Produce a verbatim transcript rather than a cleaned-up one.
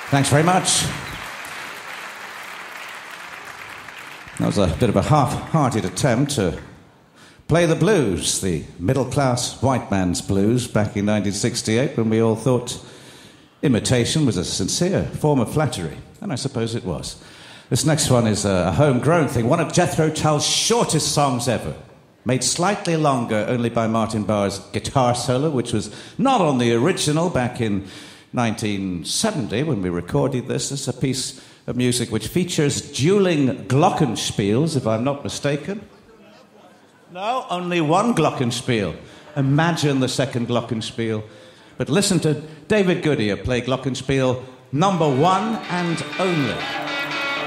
Thanks very much. That was a bit of a half-hearted attempt to play the blues, the middle-class white man's blues, back in nineteen sixty-eight, when we all thought imitation was a sincere form of flattery, and I suppose it was. This next one is a homegrown thing, one of Jethro Tull's shortest songs ever, made slightly longer only by Martin Barr's guitar solo, which was not on the original back in nineteen seventy when we recorded this. This is a piece of music which features dueling glockenspiels, if I'm not mistaken. No, only one glockenspiel. Imagine the second glockenspiel. But listen to David Goodyear play glockenspiel number one and only.